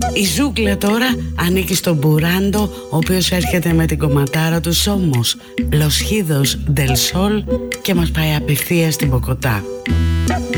Η ζούγκλα τώρα ανήκει στον Μπουράντο, ο οποίος έρχεται με την κομματάρα του Somos Los Gidos del Sol και μας πάει απευθείας στην Μποκοτά.